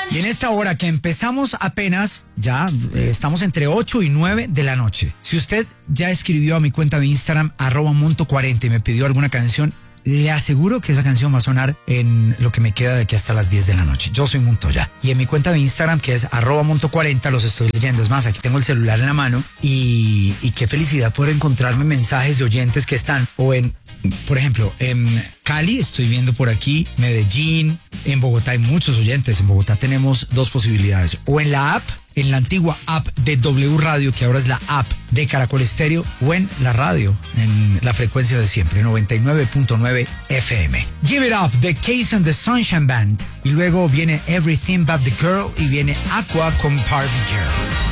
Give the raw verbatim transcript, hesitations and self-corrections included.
Y en esta hora que empezamos apenas, ya eh, estamos entre ocho y nueve de la noche. Si usted ya escribió a mi cuenta de Instagram, arroba monto cuarenta, y me pidió alguna canción, le aseguro que esa canción va a sonar en lo que me queda de aquí hasta las diez de la noche. Yo soy Montoya. Y en mi cuenta de Instagram, que es arroba monto cuarenta, los estoy leyendo. Es más, aquí tengo el celular en la mano y, y qué felicidad poder encontrarme mensajes de oyentes que están o en, por ejemplo, en Cali, estoy viendo por aquí, Medellín, en Bogotá hay muchos oyentes. En Bogotá tenemos dos posibilidades. O en la app, en la antigua app de W Radio, que ahora es la app de Caracol Estéreo, o en la radio, en la frecuencia de siempre, noventa y nueve punto nueve F M. Give It Up, The Case and the Sunshine Band. Y luego viene Everything But the Girl y viene Aqua con Barbie Girl.